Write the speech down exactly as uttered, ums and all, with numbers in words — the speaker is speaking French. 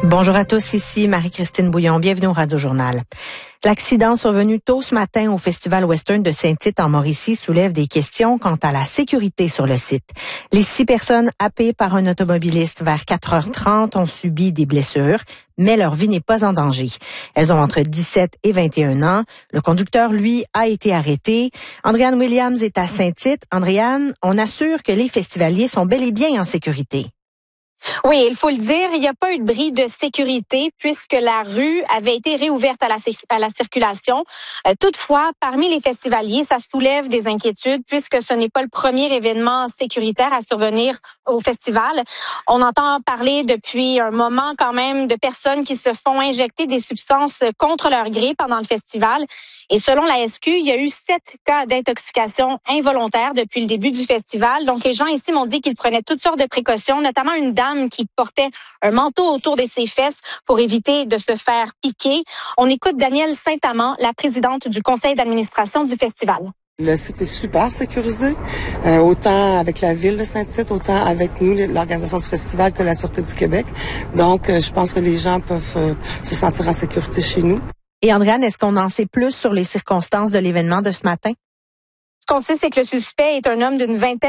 Bonjour à tous, ici Marie-Christine Bouillon. Bienvenue au Radio-Journal. L'accident survenu tôt ce matin au Festival Western de Saint-Tite en Mauricie soulève des questions quant à la sécurité sur le site. Les six personnes happées par un automobiliste vers quatre heures trente ont subi des blessures, mais leur vie n'est pas en danger. Elles ont entre dix-sept et vingt et un ans. Le conducteur, lui, a été arrêté. Andréane Williams est à Saint-Tite. Andréane, on assure que les festivaliers sont bel et bien en sécurité. Oui, il faut le dire, il n'y a pas eu de bris de sécurité puisque la rue avait été réouverte à la, à la circulation. Euh, toutefois, parmi les festivaliers, ça soulève des inquiétudes puisque ce n'est pas le premier événement sécuritaire à survenir au festival. On entend parler depuis un moment quand même de personnes qui se font injecter des substances contre leur gré pendant le festival. Et selon la S Q, il y a eu sept cas d'intoxication involontaire depuis le début du festival. Donc, les gens ici m'ont dit qu'ils prenaient toutes sortes de précautions, notamment une dame qui portait un manteau autour de ses fesses pour éviter de se faire piquer. On écoute Danielle Saint-Amand, la présidente du conseil d'administration du festival. Le site est super sécurisé, euh, autant avec la ville de Saint-Tite, autant avec nous, l'organisation du festival, que la Sûreté du Québec. Donc, euh, je pense que les gens peuvent euh, se sentir en sécurité chez nous. Et Andréane, est-ce qu'on en sait plus sur les circonstances de l'événement de ce matin? Ce qu'on sait, c'est que le suspect est un homme d'une vingtaine